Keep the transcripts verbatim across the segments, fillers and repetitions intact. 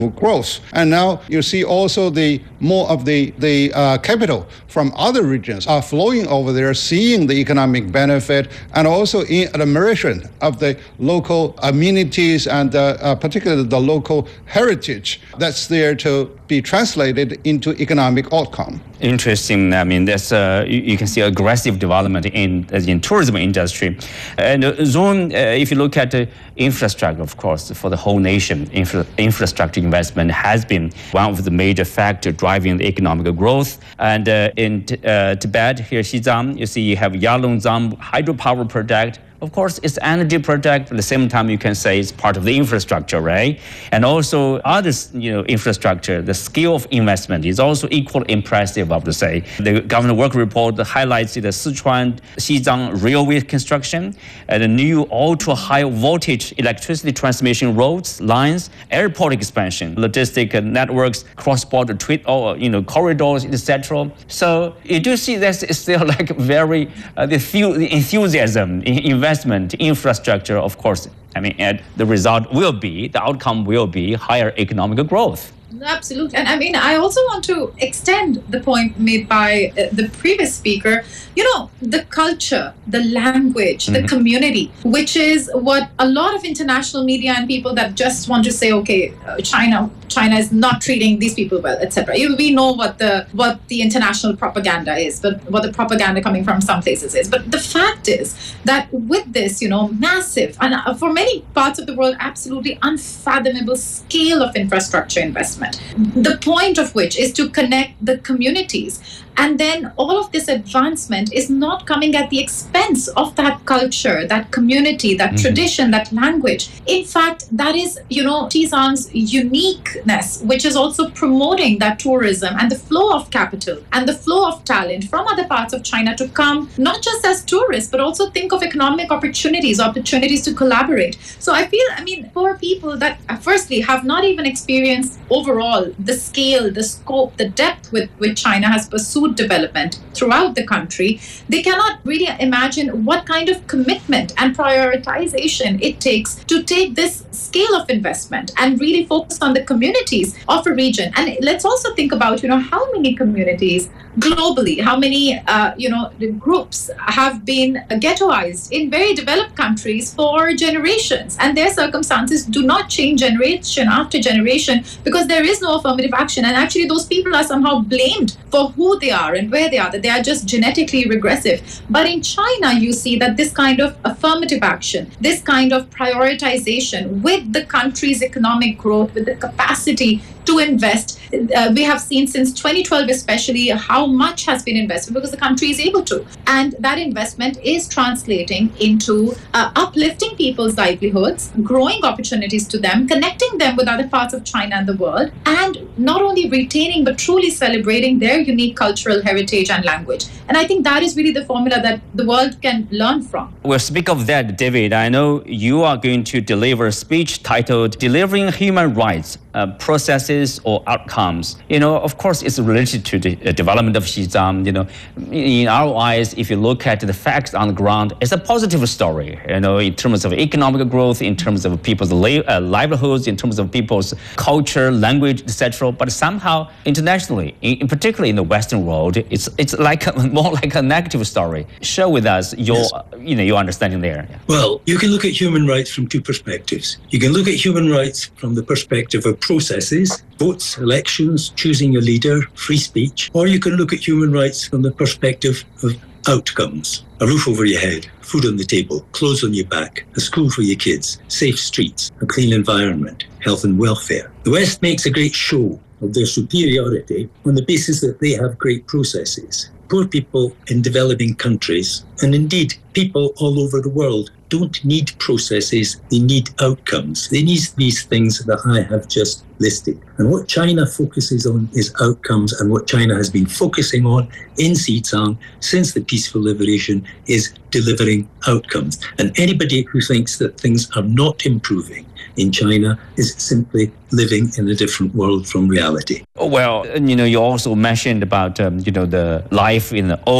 growth. And now you see also the more of the, the uh, capital from other regions are flowing over there, seeing the economic benefit, and also in admiration of the local amenities and uh, uh, particularly the local heritage that's there to be translated into economic outcome. Interesting. I mean, there's uh, you, you can see aggressive development in in tourism industry, and uh, Zone. Uh, if you look at the infrastructure, of course, for the whole nation, infra- infrastructure investment has been one of the major factors driving the economic growth. And uh, in uh, Tibet, here Xizang, you see you have Yalongzang hydropower project. Of course, it's an energy project. At the same time, you can say it's part of the infrastructure, right? And also other, you know, infrastructure, the scale of investment is also equally impressive, I would say. The government work report highlights the Sichuan Xizang railway construction, and the new ultra-high voltage electricity transmission roads, lines, airport expansion, logistic networks, cross-border trade, or, you know, corridors, et cetera. So you do see there's still like very uh, the, the enthusiasm in investment. Investment, infrastructure, of course, I mean, and the result will be, the outcome will be higher economic growth. Absolutely. And I mean, I also want to extend the point made by uh, the previous speaker. You know, the culture, the language, mm-hmm. the community, which is what a lot of international media and people that just want to say, okay, uh, China, China is not treating these people well, et cetera. We know what the what the international propaganda is, but what the propaganda coming from some places is. But the fact is that with this, you know, massive and uh, for many parts of the world, absolutely unfathomable scale of infrastructure investment, the point of which is to connect the communities. And then all of this advancement is not coming at the expense of that culture, that community, that mm-hmm. tradition, that language. In fact, that is, you know, Xizang's uniqueness, which is also promoting that tourism and the flow of capital and the flow of talent from other parts of China to come, not just as tourists, but also think of economic opportunities, opportunities to collaborate. So I feel, I mean, for people that firstly have not even experienced overall the scale, the scope, the depth with which China has pursued development throughout the country, they cannot really imagine what kind of commitment and prioritization it takes to take this scale of investment and really focus on the communities of a region. And let's also think about, you know, how many communities globally, how many, uh, you know, groups have been ghettoized in very developed countries for generations, and their circumstances do not change generation after generation because there is no affirmative action. And actually, those people are somehow blamed for who they are and where they are, that they are just genetically regressive. But in China, you see that this kind of affirmative action, this kind of prioritization with the country's economic growth, with the capacity to invest, uh, we have seen since twenty twelve especially how much has been invested because the country is able to. And that investment is translating into uh, uplifting people's livelihoods, growing opportunities to them, connecting them with other parts of China and the world, and not only retaining but truly celebrating their unique cultural heritage and language. And I think that is really the formula that the world can learn from. Well, speak of that, David, I know you are going to deliver a speech titled Delivering Human Rights, uh, Processes or Outcomes. You know, of course, it's related to the uh, development of Xizang. You know, in our eyes, if you look at the facts on the ground, it's a positive story, you know, in terms of economic growth, in terms of people's li- uh, livelihoods, in terms of people's culture, language, et cetera. But somehow, internationally, in, in particularly in the Western world, it's it's like a, more like a negative story. Share with us your, yes. uh, you know, your understanding there. Yeah. Well, you can look at human rights from two perspectives. You can look at human rights from the perspective of processes, votes, elections, choosing your leader, free speech, or you can look at human rights from the perspective of outcomes. A roof over your head, food on the table, clothes on your back, a school for your kids, safe streets, a clean environment, health and welfare. The West makes a great show of their superiority on the basis that they have great processes. Poor people in developing countries, and indeed people all over the world, don't need processes, they need outcomes. They need these things that I have just listed. And what China focuses on is outcomes, and what China has been focusing on in Xizang since the peaceful liberation is delivering outcomes. And anybody who thinks that things are not improving in China is simply living in a different world from reality. Well, you know, you also mentioned about, um, you know, the life in the old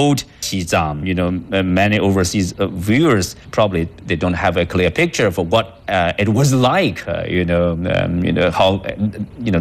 Xizang. You know, uh, many overseas uh, viewers probably they don't have a clear picture of what uh, it was like. Uh, you know, um, you know how uh, you know